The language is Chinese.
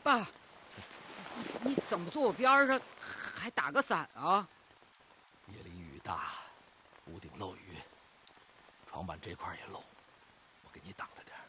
爸，你怎么坐我边上，还打个伞啊？ 夜里雨大，屋顶漏雨，床板这块也漏，我给你挡着点。